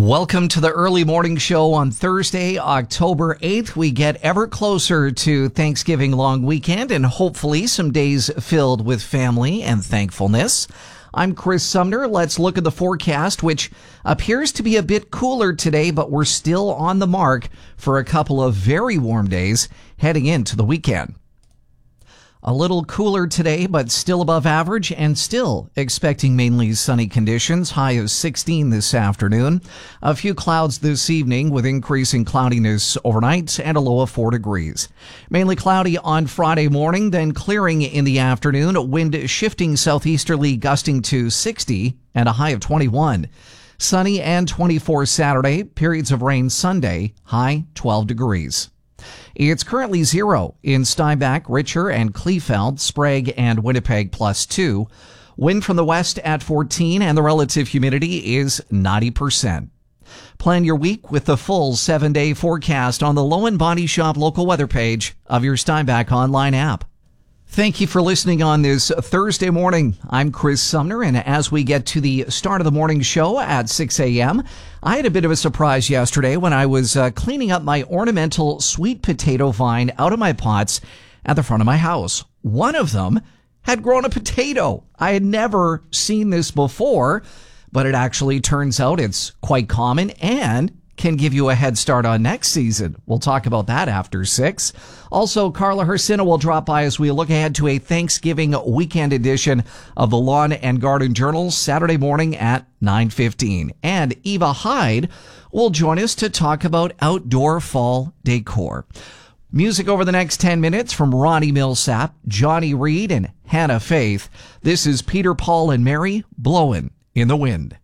Welcome to the early morning show on Thursday, October 8th. We get ever closer to Thanksgiving long weekend and hopefully some days filled with family and thankfulness. I'm Chris Sumner. Let's look at the forecast, which appears to be a bit cooler today, but we're still on the mark for a couple of very warm days heading into the weekend. A little cooler today, but still above average and still expecting mainly sunny conditions. High of 16 this afternoon. A few clouds this evening with increasing cloudiness overnight and a low of 4 degrees. Mainly cloudy on Friday morning, then clearing in the afternoon. Wind shifting southeasterly, gusting to 60 and a high of 21. Sunny and 24 Saturday. Periods of rain Sunday. High 12 degrees. It's currently 0 in Steinbach, Richer, and Kleefeld, Sprague, and Winnipeg +2. Wind from the west at 14, and the relative humidity is 90%. Plan your week with the full 7-day forecast on the Lowen Body Shop local weather page of your Steinbach online app. Thank you for listening on this Thursday morning. I'm Chris Sumner, and as we get to the start of the morning show at 6 a.m., I had a bit of a surprise yesterday when I was cleaning up my ornamental sweet potato vine out of my pots at the front of my house. One of them had grown a potato. I had never seen this before, but it actually turns out it's quite common and can give you a head start on next season. We'll talk about that after 6. Also, Carla Hersina will drop by as we look ahead to a Thanksgiving weekend edition of the Lawn and Garden Journal Saturday morning at 9:15. And Eva Hyde will join us to talk about outdoor fall decor. Music over the next 10 minutes from Ronnie Millsap, Johnny Reed, and Hannah Faith. This is Peter, Paul, and Mary, Blowin' in the Wind.